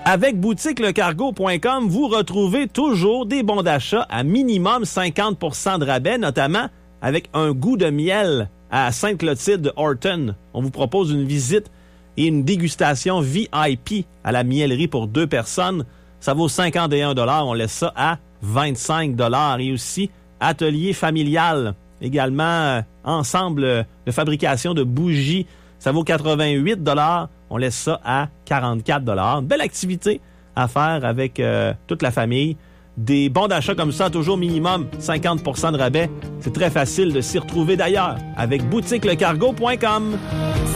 Avec boutiquelecargo.com, vous retrouvez toujours des bons d'achat à minimum 50% de rabais, notamment avec un goût de miel à Sainte-Clotilde de Horton. On vous propose une visite et une dégustation VIP à la mielerie pour 2 personnes. Ça vaut 51 $. On laisse ça à 25 $. Et aussi, atelier familial. Également, ensemble de fabrication de bougies. Ça vaut 88 $. On laisse ça à 44 $. Belle activité à faire avec toute la famille. Des bons d'achat comme ça, toujours minimum 50% de rabais. C'est très facile de s'y retrouver d'ailleurs avec boutiquelecargo.com.